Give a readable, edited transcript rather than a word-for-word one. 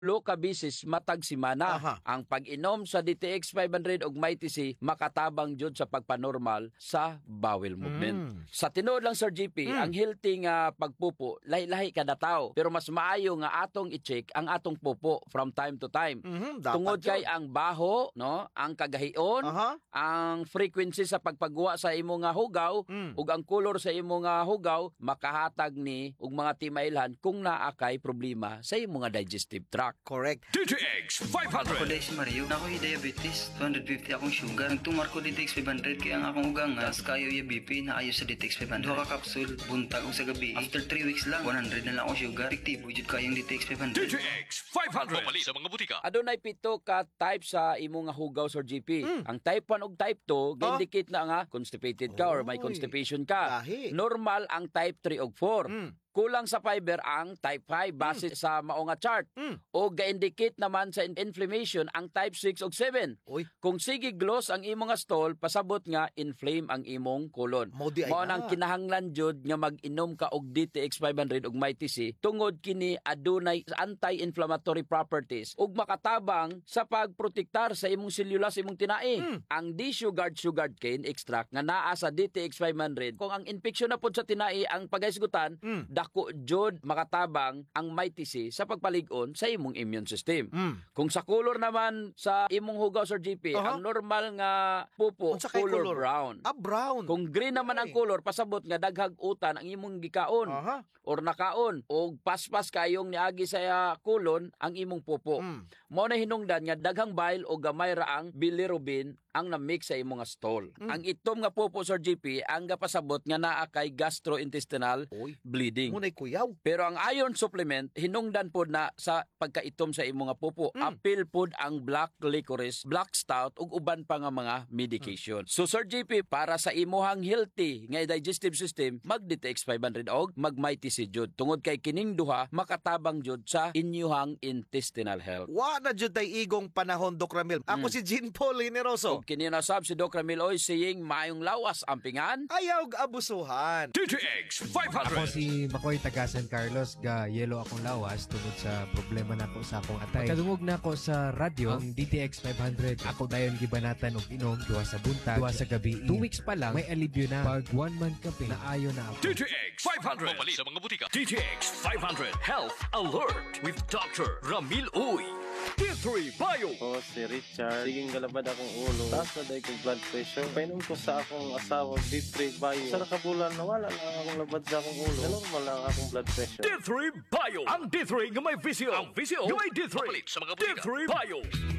ka bisis matag simana. Ang pag-inom sa DTX 500 ug MyTC makatabang jud sa pagpanormal sa bowel movement. Sa tinuod lang Sir GP, ang healthy nga pagpupo lahi-lahi kada tawo, pero mas maayo nga atong i-check ang atong pupo from time to time. Tungod kay ang baho, no, ang kagahion, ang frequency sa pagpagwa sa imo nga hugaw ug ang color sa imo nga hugaw makahatag ni og mga timailhan kung naa kay problema sa imo nga digestive tract. Correct. DTX 500. Ako dahil si Mario, ako'y diabetes, 250 akong sugar. Nagtumar ko DTX 500 kaya ang akong ugang as kayo yung BP na ayos sa DTX 500. Duha ka kapsul, buntag o sa gabi. After 3 weeks lang, 100 na lang akong sugar. Efektibo jud kayong DTX 500. DTX 500. Pamali sa mga butika. Adunay pito ka type sa imo nga hugaw Sir GP. Ang type 1 ug type 2 gi-indicate na nga constipated ka or may constipation ka. Normal ang type 3 ug 4. Kulang sa fiber ang type 5 base sa mao nga chart. O ga-indicate naman sa inflammation ang type 6 ug 7. Kung sige gloss ang imong nga stool, pasabot nga inflame ang imong colon. Mao nang kinahanglan jud nga mag-inom ka og DTX 500 ug MyTC tungod kini adunay anti-inflammatory properties ug makatabang sa pagprotektar sa imong selula sa imong tinai. Ang sugared cane extract nga naa sa DTX 500 kung ang infeksyon na pud sa tinai ang pagahisgutan, dako jud makatabang ang MyTC sa pagpalig-on sa imong immune system. Kung sa color naman sa imong hugaw Sir GP, ang normal nga pupo color brown. Brown. Kung green naman ang color, pasabot nga daghag utan ang imong gikaon or nakaon o paspas kayong niagi sa kulon ang imong pupo. Mao na hinungdan nga daghang bile o gamay ra ang bilirubin ang na-mix sa imong stool. Ang itom nga pupo Sir GP ang gapasabot nga naa kay gastrointestinal bleeding. Munay kuyaw. Pero ang iron supplement hinungdan pod na sa pagkaitom sa imong nga pupo. Apil pod ang black licorice, black stout ug uban pa nga mga medication. So Sir GP, para sa imuhang healthy nga digestive system, mag DTX 500 og mag MyTC jud. Tungod kay kining duha makatabang jud sa inyuhang intestinal health. Wa na jud tay igong panahon Doc Ramil. Ako si Jean Paul Generoso. Kini nasab si Doc Ramil Oy saying maayong lawas ampingan. Ayaw abusuhan. DTX 500. Ako si Makoy taga San Carlos, ga yelo akong lawas tungod sa problema nako sa akong atay. Kadungog na ako sa radyo ang DTX 500. Ako dayon gibanatan og inom duha sa buntag, duha sa gabi. 2 weeks pa lang may alibyo na. Pag 1 month kape na ayo na ako. DTX 500. Pamali sa mga butika. DTX 500 Health Alert with Dr. Ramil Uy. D3 Bio. Ako si Richard. Siging galabad akong ulo. Taas na dahil kong blood pressure. Painom ko sa akong asawa D3 Bio. Sa nakabulan, nawala lang akong labad sa akong ulo. Normal lang akong blood pressure. D3 Bio. Ang D3 nga may visio. Ang visio nga may D3. Papalit sa mga butika. D3 Bio.